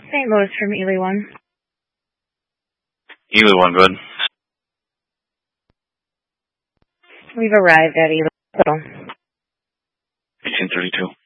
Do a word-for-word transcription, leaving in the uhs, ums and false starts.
Saint Louis from Ely one. Ely one, good. We've arrived at Ely Hospital. eighteen thirty-two.